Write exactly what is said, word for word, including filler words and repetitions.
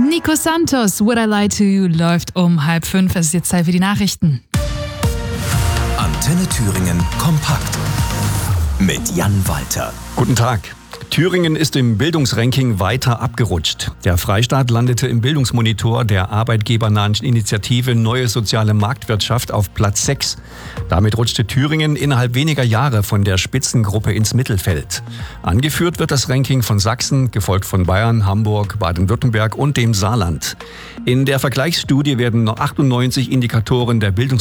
Nico Santos, Would I Lie to You, läuft um halb fünf. Es ist jetzt Zeit für die Nachrichten. Antenne Thüringen kompakt mit Jan Walter. Guten Tag. Thüringen ist im Bildungsranking weiter abgerutscht. Der Freistaat landete im Bildungsmonitor der arbeitgebernahen Initiative Neue Soziale Marktwirtschaft auf Platz sechs. Damit rutschte Thüringen innerhalb weniger Jahre von der Spitzengruppe ins Mittelfeld. Angeführt wird das Ranking von Sachsen, gefolgt von Bayern, Hamburg, Baden-Württemberg und dem Saarland. In der Vergleichsstudie werden noch achtundneunzig Indikatoren der Bildungs